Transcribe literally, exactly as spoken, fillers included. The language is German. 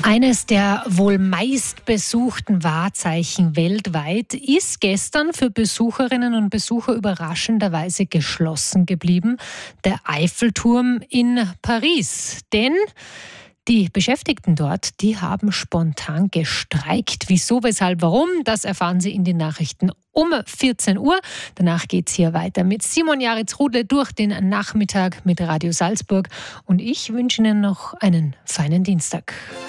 Eines der wohl meistbesuchten Wahrzeichen weltweit ist gestern für Besucherinnen und Besucher überraschenderweise geschlossen geblieben. Der Eiffelturm in Paris. Denn die Beschäftigten dort, die haben spontan gestreikt. Wieso, weshalb, warum, das erfahren Sie in den Nachrichten um vierzehn Uhr. Danach geht es hier weiter mit Simon Jaritz-Rudle durch den Nachmittag mit Radio Salzburg. Und ich wünsche Ihnen noch einen feinen Dienstag.